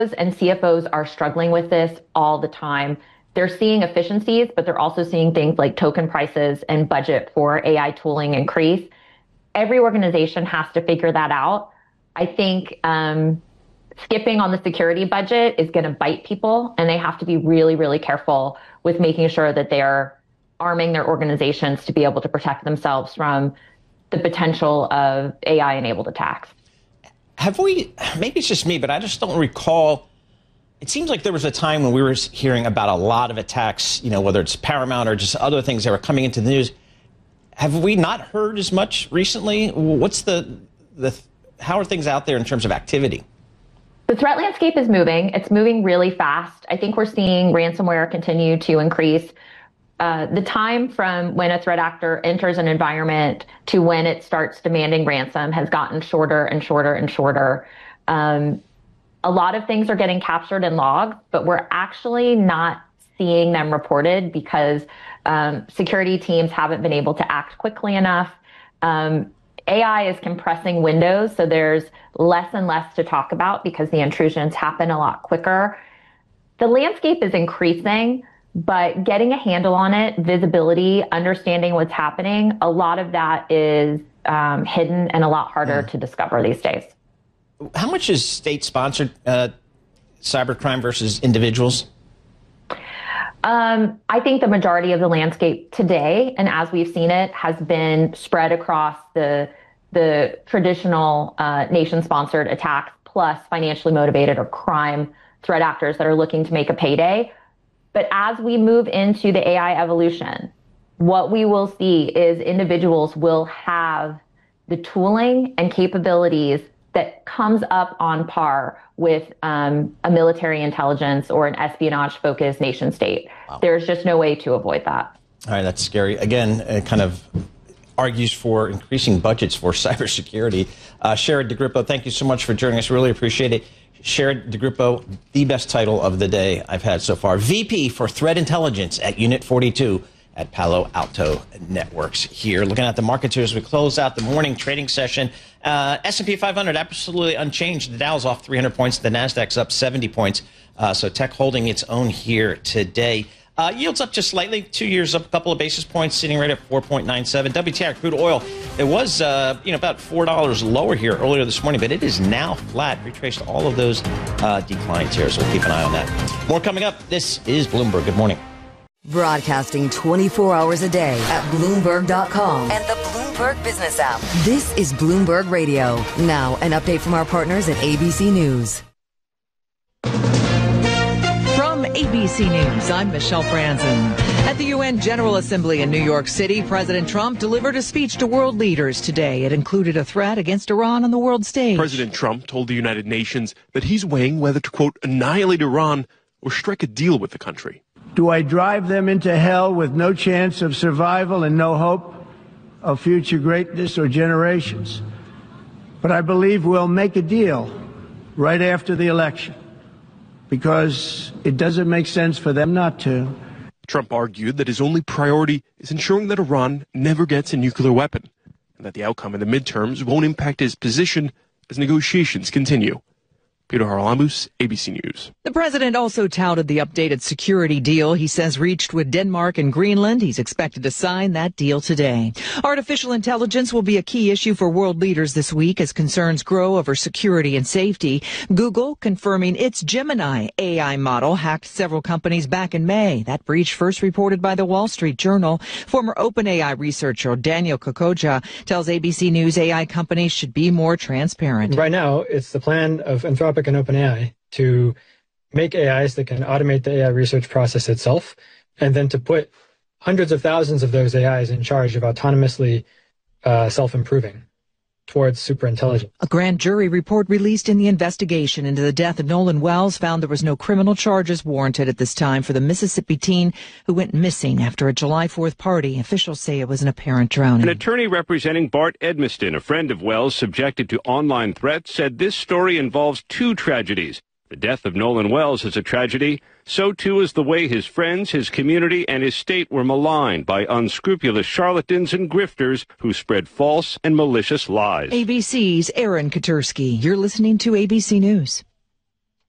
and CFOs are struggling with this all the time. They're seeing efficiencies, but they're also seeing things like token prices and budget for AI tooling increase. Every organization has to figure that out. I think skipping on the security budget is going to bite people, and they have to be really, really careful with making sure that they're arming their organizations to be able to protect themselves from the potential of AI-enabled attacks. Have we, maybe it's just me, but I just don't recall. It seems like there was a time when we were hearing about a lot of attacks, whether it's Paramount or just other things that were coming into the news. Have we not heard as much recently? What's how are things out there in terms of activity? The threat landscape is moving. It's moving really fast. I think we're seeing ransomware continue to increase. The time from when a threat actor enters an environment to when it starts demanding ransom has gotten shorter and shorter and shorter. A lot of things are getting captured and logged, but we're actually not seeing them reported because security teams haven't been able to act quickly enough. AI is compressing windows, so there's less and less to talk about because the intrusions happen a lot quicker. The landscape is increasing, but getting a handle on it, visibility, understanding what's happening, a lot of that is hidden and a lot harder to discover these days. How much is state-sponsored cybercrime versus individuals? I think the majority of the landscape today, and as we've seen it, has been spread across the traditional nation-sponsored attacks plus financially motivated or crime threat actors that are looking to make a payday. But as we move into the AI evolution, what we will see is individuals will have the tooling and capabilities that comes up on par with a military intelligence or an espionage-focused nation state. Wow. There's just no way to avoid that. All right, that's scary. Again, it kind of argues for increasing budgets for cybersecurity. Sherrod DeGrippo, thank you so much for joining us. Really appreciate it. Sherrod DeGrippo, the best title of the day I've had so far. VP for Threat Intelligence at Unit 42 at Palo Alto Networks here. Looking at the markets here as we close out the morning trading session. S&P 500 absolutely unchanged. The Dow's off 300 points. The Nasdaq's up 70 points. So tech holding its own here today. Yields up just slightly. 2 years up a couple of basis points, sitting right at 4.97. WTI crude oil, it was about $4 lower here earlier this morning, but it is now flat. Retraced all of those declines here, so we'll keep an eye on that. More coming up. This is Bloomberg. Good morning. Broadcasting 24 hours a day at Bloomberg.com and the Bloomberg Business app. This is Bloomberg Radio. Now, an update from our partners at ABC News. From ABC News, I'm Michelle Franzen. At the UN General Assembly in New York City, President Trump delivered a speech to world leaders today. It included a threat against Iran on the world stage. President Trump told the United Nations that he's weighing whether to, quote, annihilate Iran or strike a deal with the country. Do I drive them into hell with no chance of survival and no hope of future greatness or generations? But I believe we'll make a deal right after the election because it doesn't make sense for them not to. Trump argued that his only priority is ensuring that Iran never gets a nuclear weapon and that the outcome of the midterms won't impact his position as negotiations continue. Peter Haralambous, ABC News. The president also touted the updated security deal he says reached with Denmark and Greenland. He's expected to sign that deal today. Artificial intelligence will be a key issue for world leaders this week as concerns grow over security and safety. Google confirming its Gemini AI model hacked several companies back in May. That breach first reported by the Wall Street Journal. Former OpenAI researcher Daniel Kokoja tells ABC News AI companies should be more transparent. Right now, it's the plan of Anthropic and OpenAI to make AIs that can automate the AI research process itself, and then to put hundreds of thousands of those AIs in charge of autonomously self-improving towards superintelligence. A grand jury report released in the investigation into the death of Nolan Wells found there was no criminal charges warranted at this time for the Mississippi teen who went missing after a July 4th party. Officials say it was an apparent drowning. An attorney representing Bart Edmiston, a friend of Wells subjected to online threats, said this story involves two tragedies. The death of Nolan Wells is a tragedy. So too is the way his friends, his community, and his state were maligned by unscrupulous charlatans and grifters who spread false and malicious lies. ABC's Aaron Katursky. You're listening to ABC News.